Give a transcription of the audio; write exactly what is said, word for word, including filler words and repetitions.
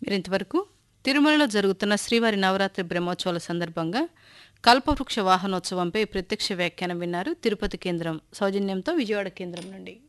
మీరింతవరకు తిరుమలలో జరుగుతున్న శ్రీవారి నవరాత్రి బ్రహ్మోత్సవాల సందర్భంగా కల్పవృక్ష వాహనోత్సవంపై ప్రత్యక్ష వ్యాఖ్యానం విన్నారు. తిరుపతి కేంద్రం సౌజన్యంతో విజయవాడ కేంద్రం నుండి.